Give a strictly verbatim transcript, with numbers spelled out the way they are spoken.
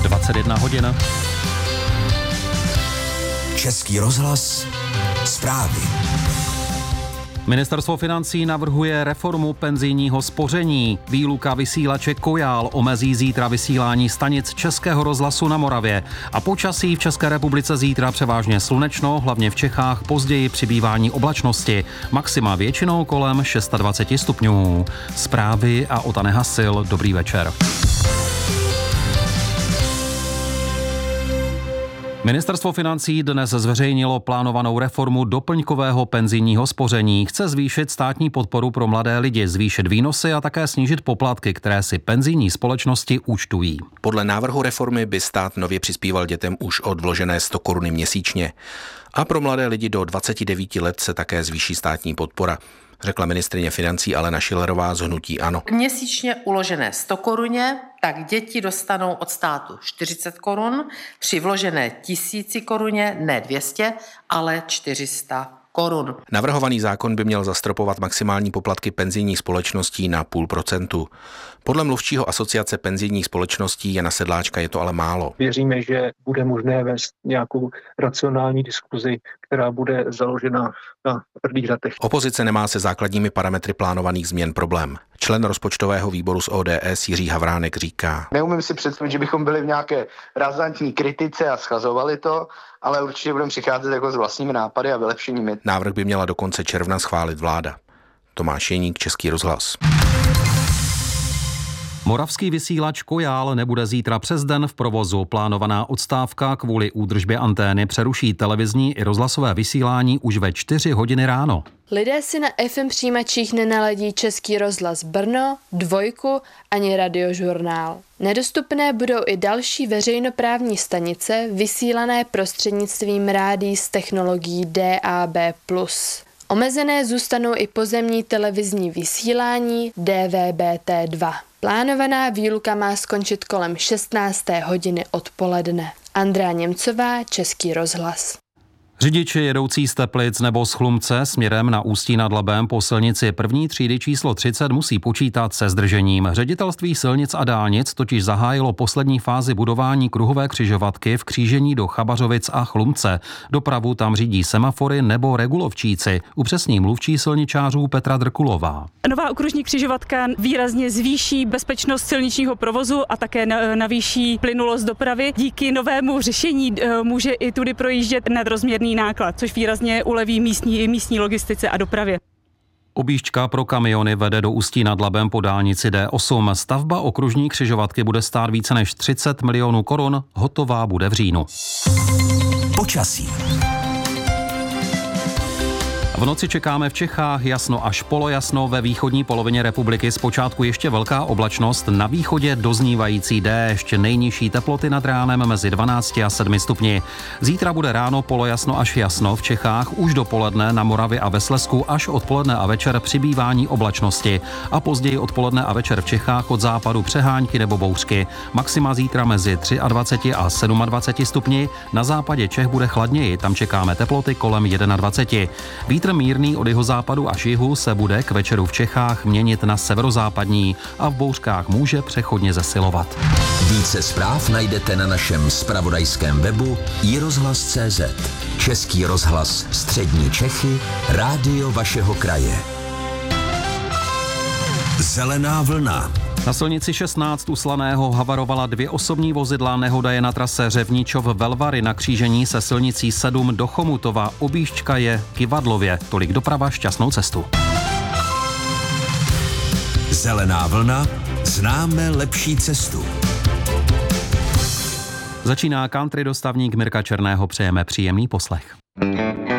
dvacet jedna hodin. Český rozhlas, zprávy. Ministerstvo financí navrhuje reformu penzijního spoření. Výluka vysílače Kojál omezí zítra vysílání stanic Českého rozhlasu na Moravě. A počasí v České republice zítra převážně slunečno, hlavně v Čechách, později přibývání oblačnosti. Maxima většinou kolem dvacet šest stupňů. Zprávy a Ota Nehasil. Dobrý večer. Ministerstvo financí dnes zveřejnilo plánovanou reformu doplňkového penzijního spoření. Chce zvýšit státní podporu pro mladé lidi, zvýšit výnosy a také snížit poplatky, které si penzijní společnosti účtují. Podle návrhu reformy by stát nově přispíval dětem už od vložené sto koruny měsíčně. A pro mladé lidi do dvaceti devíti let se také zvýší státní podpora, řekla ministryně financí Alena Schillerová z hnutí ANO. Měsíčně uložené sto koruně, tak děti dostanou od státu čtyřicet korun, při vložené tisíci koruně ne dvě stě, ale čtyři sta korun. Navrhovaný zákon by měl zastropovat maximální poplatky penzijních společností na půl procentu. Podle mluvčího asociace penzijních společností Jana Sedláčka je to ale málo. Věříme, že bude možné vést nějakou racionální diskuzi, která bude založena na tvrdých datech. Opozice nemá se základními parametry plánovaných změn problém. Člen rozpočtového výboru z O D S Jiří Havránek říká: Neumím si představit, že bychom byli v nějaké razantní kritice a schazovali to, ale určitě budeme přicházet jako s vlastními nápady a vylepšeními. Návrh by měla do konce června schválit vláda. Tomáš Jeník, Český rozhlas. Moravský vysílač Kojál nebude zítra přes den v provozu. Plánovaná odstávka kvůli údržbě antény přeruší televizní i rozhlasové vysílání už ve čtyři hodiny ráno. Lidé si na F M přijímačích nenaladí Český rozhlas Brno, Dvojku ani Radiožurnál. Nedostupné budou i další veřejnoprávní stanice vysílané prostřednictvím rádií s technologií D A B plus. Omezené zůstanou i pozemní televizní vysílání D V B T dva. Plánovaná výluka má skončit kolem šestnácté hodiny odpoledne. Andrea Němcová, Český rozhlas. Řidiči jedoucí z Teplic nebo z Chlumce směrem na Ústí nad Labem po silnici první třídy číslo třicet musí počítat se zdržením. Ředitelství silnic a dálnic totiž zahájilo poslední fázi budování kruhové křižovatky v křížení do Chabařovic a Chlumce. Dopravu tam řídí semafory nebo regulovčíci, upřesní mluvčí silničářů Petra Drkulová. Nová okružní křižovatka výrazně zvýší bezpečnost silničního provozu a také navýší plynulost dopravy. Díky novému řešení může i tudy projíždět nadrozměrný náklad, což výrazně uleví místní, místní logistice a dopravě. Objížďka pro kamiony vede do Ústí nad Labem po dálnici D osm. Stavba okružní křižovatky bude stát více než třicet milionů korun, hotová bude v říjnu. Počasí. V noci čekáme v Čechách jasno až polojasno, ve východní polovině republiky zpočátku ještě velká oblačnost, na východě doznívající déšť, nejnižší teploty nad ránem mezi dvanácti a sedmi stupni. Zítra bude ráno polojasno až jasno, v Čechách už dopoledne na Moravě a ve Slezsku, až odpoledne a večer přibývání oblačnosti a později odpoledne a večer v Čechách od západu přehánky nebo bouřky. Maxima zítra mezi dvaceti třemi a dvaceti sedmi stupni, na západě Čech bude chladněji, tam čekáme teploty kolem dvaceti jedna. Vítr mírný od jihozápadu až jihu se bude k večeru v Čechách měnit na severozápadní a v bouřkách může přechodně zesilovat. Více zpráv najdete na našem zpravodajském webu i rozhlas tečka cé zet. Český rozhlas Střední Čechy, rádio vašeho kraje. Zelená vlna. Na silnici šestnáct u Slaného havarovala dvě osobní vozidla, nehoda je na trase Řevničov-Velvary na křížení se silnicí sedm do Chomutova, objížďka je Kivadlově. Tolik doprava, šťastnou cestu. Zelená vlna, známe lepší cestu. Začíná country dostavník Mirka Černého, přejeme příjemný poslech.